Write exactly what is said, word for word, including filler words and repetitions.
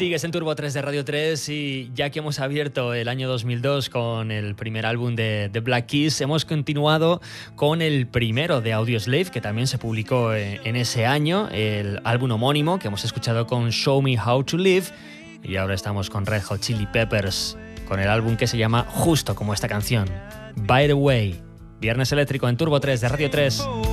Sigues en Turbo tres de Radio tres y ya que hemos abierto el año dos mil dos con el primer álbum de, de Black Keys, hemos continuado con el primero de Audioslave, que también se publicó en, en ese año, el álbum homónimo que hemos escuchado con Show Me How to Live, y ahora estamos con Red Hot Chili Peppers, con el álbum que se llama justo como esta canción, By the Way. Viernes eléctrico en Turbo tres de Radio tres.